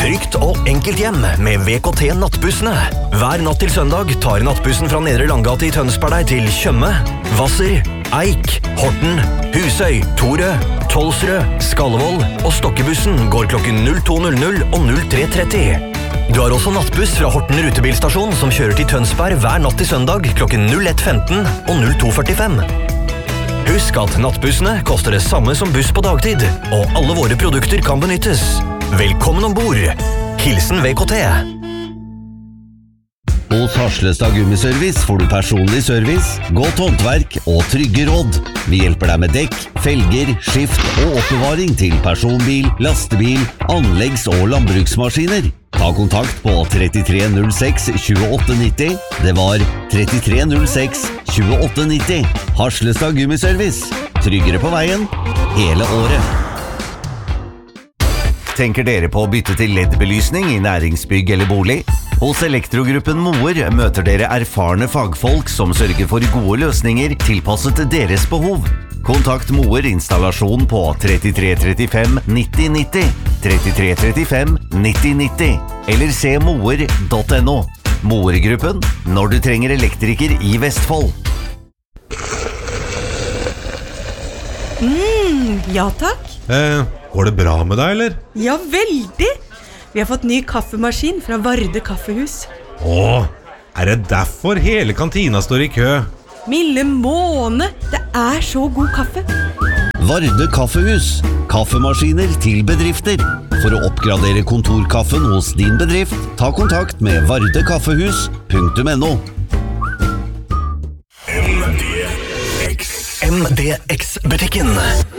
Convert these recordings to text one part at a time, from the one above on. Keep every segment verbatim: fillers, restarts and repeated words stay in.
Trygt og enkelt hjem med V K T nattbussene. Hver natt til søndag tar nattbussen fra Nedre Langgate i Tønsberg deg til Tjøme, Hvasser, Eik, Horten, Husøy, Torø, Tolsrød, Skallevold, og Stokkebussen går klokken to null null og tre tretti. Du har også nattbuss fra Horten rutebilstasjon som kjører til Tønsberg hver natt til søndag klokken ett femten og to førtifem. Husk at nattbussene koster det samme som buss på dagtid, og alle våre produkter kan benyttes. Velkommen ombord. Hilsen V K T. Hos Harslestad Gummiservice får du personlig service, godt håndverk og trygge råd. Vi hjelper deg med dekk, felger, skift og oppbevaring til personbil, lastebil, anleggs- og landbruksmaskiner. Ta kontakt på trettitre null seks tjueåtte nitti. Det var trettitre null seks tjueåtte nitti. Harslestad Gummiservice. Tryggere på veien hele året. Tenker dere på å bytte til L E D-belysning i næringsbygg eller bolig? Hos Elektrogruppen Moer møter dere erfarne fagfolk som sørger for gode løsninger tilpasset deres behov. Kontakt Moer installasjon på trettitre trettifem nitti nitti, trettitre trettifem nitti nitti, eller se moer punktum no. Moer-gruppen, når du trenger elektriker i Vestfold. Mm, ja takk. Eh, går det bra med deg, eller? Ja, veldig. Vi har fått ny kaffemaskin fra Varde kaffehus. Åh, er det derfor hele kantina står i kø? Milde måne, det er så god kaffe. Varde kaffehus. Kaffemaskiner til bedrifter. For å oppgradere kontorkaffen hos din bedrift, ta kontakt med varde kaffehus punktum no. M D X-butikken.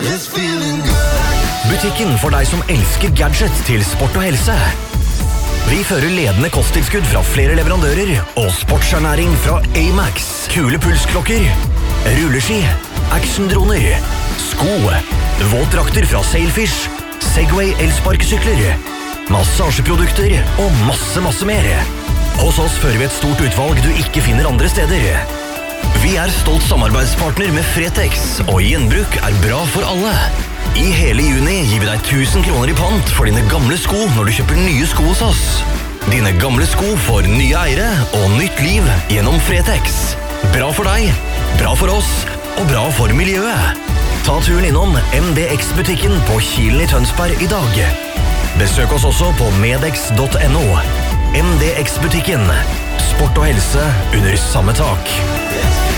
Butikken for deg som elsker gadget til sport og helse. Vi fører ledende kosttilskudd fra flere leverandører og sportsernæring fra A-Max, kule pulsklokker, rulleski, actiondroner, sko, våtdrakter fra Sailfish, Segway elsparkesykler, massasjeprodukter og masse, masse mer. Hos oss fører vi et stort utvalg du ikke finner andre steder. Vi er stolt samarbeidspartner med Fretex, og gjenbruk er bra for alle. I hele juni gir vi deg tusen kroner i pant for dine gamle sko når du kjøper nye sko hos oss. Dine gamle sko får nye eiere og nytt liv gjennom Fretex. Bra for deg, bra for oss og bra for miljøet. Ta turen innom M D X-butikken på Kilen i Tønsberg i dag. Besøk oss også på medex punktum no. M D X-butikken. Sport og helse under samme tak.